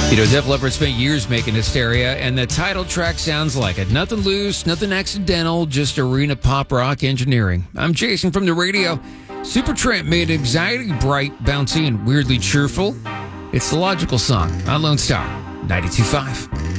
Def Leppard spent years making Hysteria, and the title track sounds like it. Nothing loose, nothing accidental, just arena pop rock engineering. I'm Jason from the radio. Supertramp made anxiety bright, bouncy, and weirdly cheerful. It's the logical song on Lone Star 92.5.